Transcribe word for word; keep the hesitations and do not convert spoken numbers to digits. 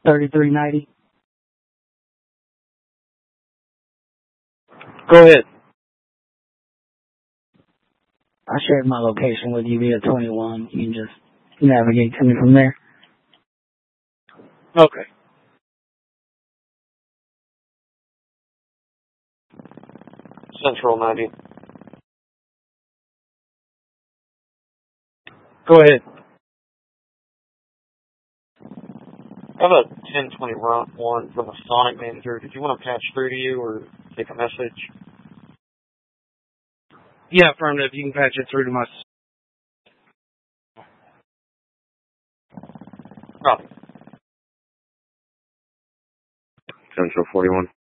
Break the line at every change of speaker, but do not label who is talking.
thirty-three ninety.
Go ahead.
I shared my location with you via twenty-one. You can just navigate to me from there.
Okay. Central ninety. Go ahead. I have a ten twenty one from a Sonic manager. Did you want to patch through to you or take a message?
Yeah, affirmative. You can patch it through to my...
Copy.
Central forty-one.